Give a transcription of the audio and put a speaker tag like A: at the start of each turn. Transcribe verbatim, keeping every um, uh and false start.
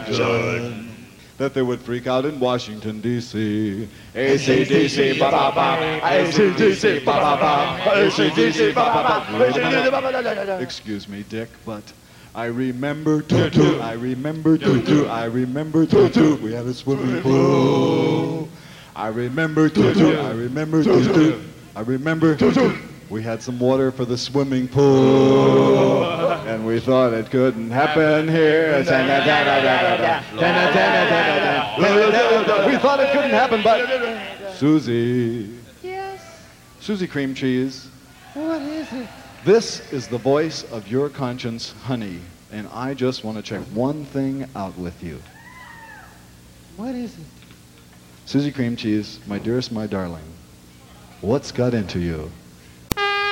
A: imagine that they would freak out in Washington, D C A C D C, ba-ba-ba, A C D C, ba-ba-ba, A C D C, ba-ba-ba. Wait a minute. Excuse me, Dick, but I remember Tutu. I remember Tutu. I remember Tutu. We had a swimming pool. I remember Tutu. I remember Tutu. I remember Tutu. We had some water for the swimming pool, and we thought it couldn't happen here. We thought it couldn't happen, but Susie.
B: Yes.
A: Susie Cream Cheese.
B: What is it?
A: This is the voice of your conscience, honey, and I just want to check one thing out with you.
B: What is it?
A: Susie Cream Cheese, my dearest, my darling, what's got into you?